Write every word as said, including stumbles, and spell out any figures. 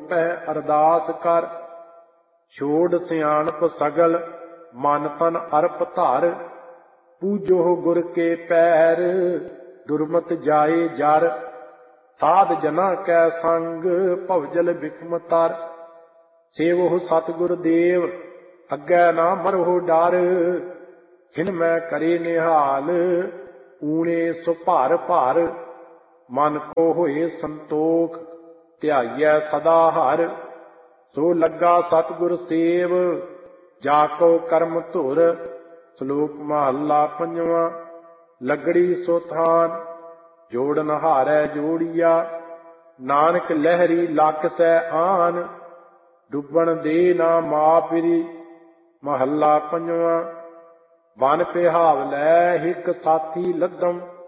ਪੈ ਅਰਦਾਸ ਕਰ। ਛੋੜ ਸਿਆਣਪ ਸਗਲ ਮਨ ਤਨ ਅਰਪ ਧਰ। ਪੂਜੋ ਗੁਰ ਕੇ ਪੈਰ ਦੁਰਮਤ ਜਾਏ ਜਰ। ਸਾਧ ਜਨਾ ਕੈ ਸੰਗ ਭਵਜਲ ਬਿਖਮ ਤਰ। ਸੇਵਹੁ ਸਤਿਗੁਰ ਦੇਵ ਅੱਗੇ ਨਾ ਮਰਹੁ ਡਰ। ਖਿਨ ਮੈਂ ਕਰੇ ਨਿਹਾਲ ਊਣੇ ਸੋ ਭਰ ਭਰ। ਮਨ ਕੋ ਹੋਏ ਸੰਤੋਖ ਧਿਆਈਐ ਸਦਾ ਹਰ। ਸੋ ਲੱਗਾ ਸਤਿਗੁਰ ਸੇਵ ਜਾ ਕੋ ਕਰਮ ਧੁਰ। ਸ਼ਲੋਕ ਮਹੱਲਾ ਪੰਜਵਾਂ। ਲਗੜੀ ਸੋ ਥਾਨ ਜੋੜਨ ਹਾਰੈ ਜੋੜੀਆ। ਨਾਨਕ ਲਹਿਰੀ ਲਖ ਸੈ ਆਨ। ਡੁੱਬਣ ਦੇ ਨਾ ਮਾਪਿਰੀ। ਮਹੱਲਾ ਪੰਜਵਾਂ। ਬਨ ਪਿਹਾਵ ਲੈ ਹਿਕ ਸਾਥੀ ਲੱਦਮ।